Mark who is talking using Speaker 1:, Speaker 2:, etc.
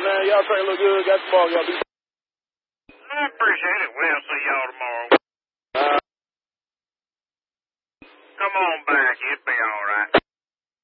Speaker 1: good, man. Y'all train look good. Got the ball. Y'all be.
Speaker 2: I appreciate it. We'll see y'all tomorrow. Come on back. It'll be all right.